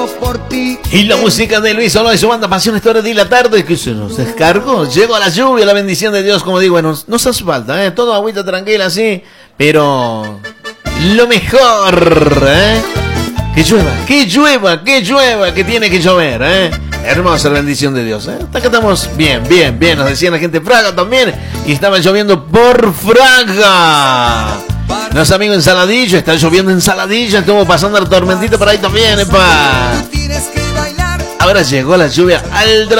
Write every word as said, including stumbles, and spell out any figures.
por ti. Y la música de Luis Solo y su banda Pasión Historia de la Tarde, que se nos descargó. Llegó la lluvia, la bendición de Dios, como digo, bueno, nos hace falta, ¿eh? Todo agüita tranquila, sí, pero lo mejor, ¿eh? Que llueva, que llueva, que llueva, que tiene que llover, ¿eh? Hermosa bendición de Dios, ¿eh? Hasta acá estamos bien, bien, bien. Nos decían la gente Fraga también. Y estaba lloviendo por Fraga. Los amigos en Saladillo, está lloviendo en Saladillo. Estuvo pasando la tormentita por ahí también, epa. Ahora llegó la lluvia al